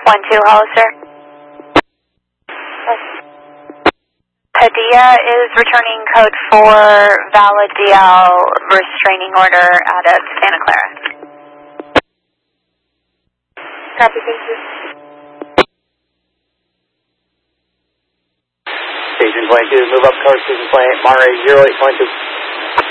1-2, Hollister. Padilla is returning code 4, valid DL restraining order out of Santa Clara. Copy, thank you. Station 22, move up coast, Station 28, Monterey 0822.